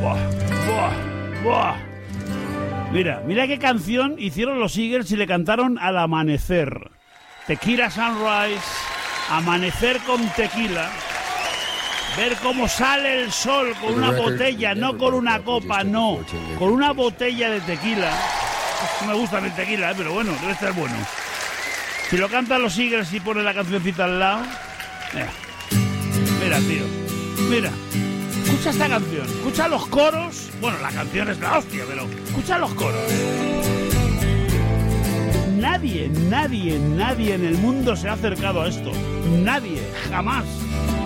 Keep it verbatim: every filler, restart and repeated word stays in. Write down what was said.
Buah, buah, buah. Mira, mira qué canción hicieron los Eagles y le cantaron al amanecer. Tequila Sunrise, amanecer con tequila. Ver cómo sale el sol con una botella, no con una copa, no. Con una botella de tequila. No me gusta el tequila, ¿eh? Pero bueno, debe estar bueno. Si lo cantan los Eagles y ponen la cancioncita al lado... Mira, mira, tío, mira. Escucha esta canción, escucha los coros. Bueno, la canción es la hostia, pero escucha los coros. Nadie, nadie, nadie en el mundo se ha acercado a esto. Nadie, jamás.